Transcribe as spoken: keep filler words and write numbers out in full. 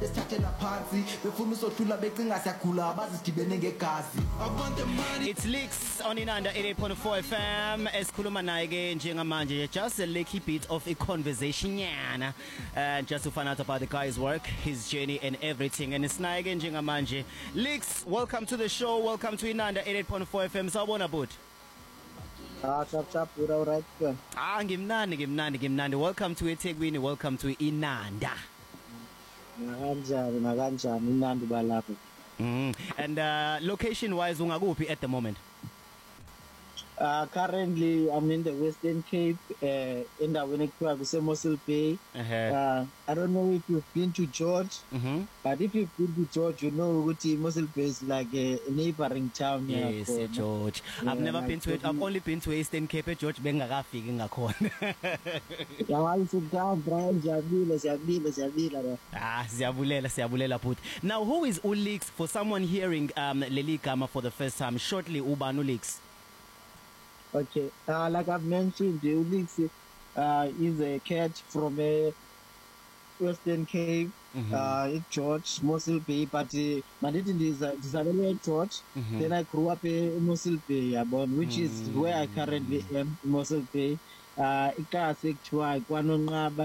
besithathela phansi befuna usohlula becinga siyagula abazidibene ngegazi. It's Leaks on Inanda eighty-eight point four F M. Esikhuluma naye ke njengamanje just a little bit of a conversation yana and just to find out about the guy's work, his journey and everything. And it's naye ke njengamanje. Leaks, welcome to the show. Welcome to Inanda eighty-eight point four F M. Sawubona bhuti. Ah, chap chap, you're all right. Ah, ngimnandi ngimnandi ngimnandi. Welcome to eThekwini, welcome to Inanda. Nakanjani nakanjani Inanda balapha. Mm. And uh, location wise ungakuphi at the moment? Uh, currently I'm in the Western Cape, uh, endaweni ekuthiwa kuse-Mossel Bay. Uh-huh. Uh, I don't know if you've been to George, mm-hmm. but if you've been to George, you know ukuthi Mossel Bay is like a, a neighboring town. Yes, here, George. Yeah, I've never like been to it. I've only been to Eastern Cape. George bengakafiki ngakhona. Yawa sit down, Brian. Siyabila, siyabila, siyabila. Ah, siyabulela, siyabulela bhuti. Now, who is uLeaks? For someone hearing um leli gama for the first time, shortly ubani uLeaks? Okay, uh, like I've mentioned, the uLeaks uh, is a cat from a Western Cape, mm-hmm. uh, George, Mossel Bay, but uh, Manditin is a George. Mm-hmm. Then I grew up in Mossel Bay, Abon, which mm-hmm. is where I currently am, Mossel Bay. Uh,